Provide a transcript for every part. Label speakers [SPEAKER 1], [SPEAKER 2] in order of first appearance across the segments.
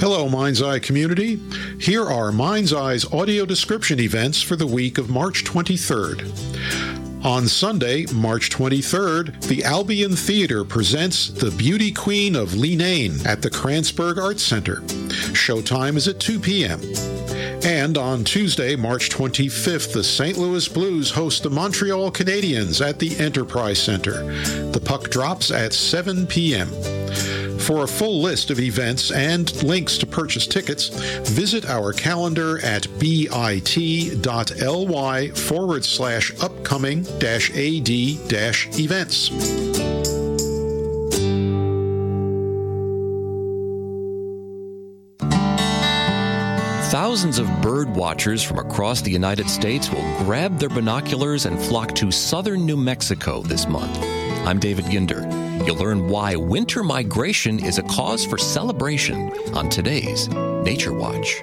[SPEAKER 1] Hello, Mind's Eye community. Here are Mind's Eye's audio description events for the week of March 23rd. On Sunday, March 23rd, the Albion Theater presents The Beauty Queen of Leenane at the Kranzberg Arts Center. Showtime is at 2 p.m. And on Tuesday, March 25th, the St. Louis Blues host the Montreal Canadiens at the Enterprise Center. The puck drops at 7 p.m. For a full list of events and links to purchase tickets, visit our calendar at bit.ly/upcoming-ad-events.
[SPEAKER 2] Thousands of bird watchers from across the United States will grab their binoculars and flock to southern New Mexico this month. I'm David Ginder. You'll learn why winter migration is a cause for celebration on today's Nature Watch.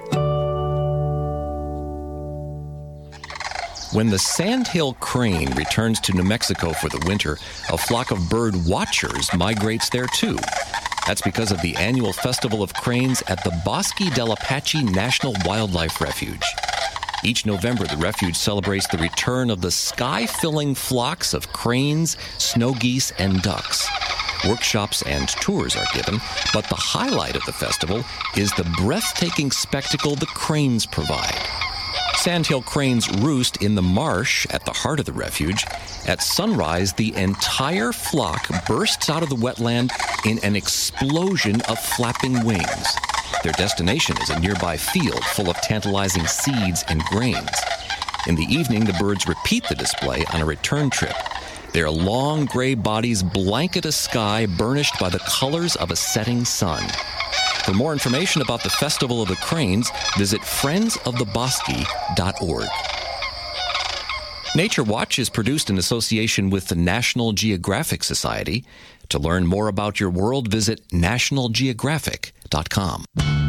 [SPEAKER 2] When the sandhill crane returns to New Mexico for the winter, a flock of bird watchers migrates there too. That's because of the annual Festival of Cranes at the Bosque del Apache National Wildlife Refuge. Each November, the refuge celebrates the return of the sky-filling flocks of cranes, snow geese, and ducks. Workshops and tours are given, but the highlight of the festival is the breathtaking spectacle the cranes provide. Sandhill cranes roost in the marsh at the heart of the refuge. At sunrise, the entire flock bursts out of the wetland in an explosion of flapping wings. Their destination is a nearby field full of tantalizing seeds and grains. In the evening, the birds repeat the display on a return trip. Their long gray bodies blanket a sky burnished by the colors of a setting sun. For more information about the Festival of the Cranes, visit friendsofthebosque.org. Nature Watch is produced in association with the National Geographic Society. To learn more about your world, visit nationalgeographic.com.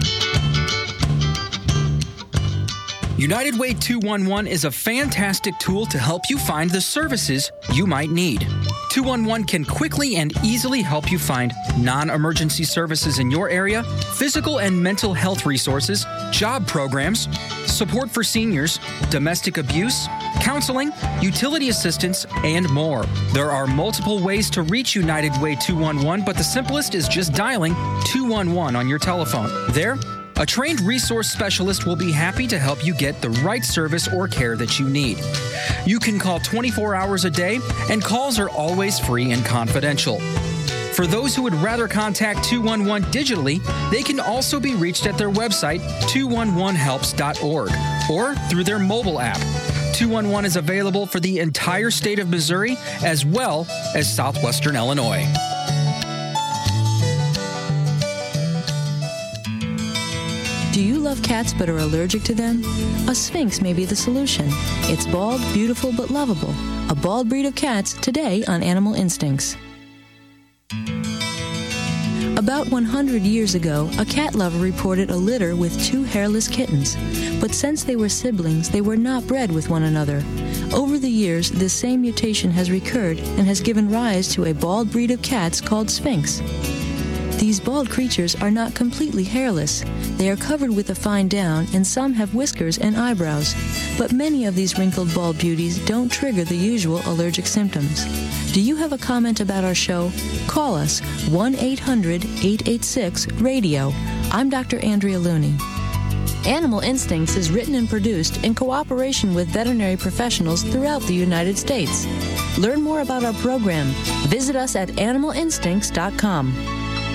[SPEAKER 3] United Way 211 is a fantastic tool to help you find the services you might need. 211 can quickly and easily help you find non-emergency services in your area, physical and mental health resources, job programs, support for seniors, domestic abuse, counseling, utility assistance, and more. There are multiple ways to reach United Way 211, but the simplest is just dialing 211 on your telephone. There, a trained resource specialist will be happy to help you get the right service or care that you need. You can call 24 hours a day, and calls are always free and confidential. For those who would rather contact 211 digitally, they can also be reached at their website, 211helps.org, or through their mobile app. 211 is available for the entire state of Missouri as well as southwestern Illinois.
[SPEAKER 4] Do you love cats but are allergic to them? A Sphynx may be the solution. It's bald, beautiful, but lovable. A bald breed of cats today on Animal Instincts. About 100 years ago, a cat lover reported a litter with 2 hairless kittens. But since they were siblings, they were not bred with one another. Over the years, this same mutation has recurred and has given rise to a bald breed of cats called Sphynx. These bald creatures are not completely hairless. They are covered with a fine down, and some have whiskers and eyebrows. But many of these wrinkled bald beauties don't trigger the usual allergic symptoms. Do you have a comment about our show? Call us 1-800-886-RADIO. I'm Dr. Andrea Looney. Animal Instincts is written and produced in cooperation with veterinary professionals throughout the United States. Learn more about our program. Visit us at animalinstincts.com.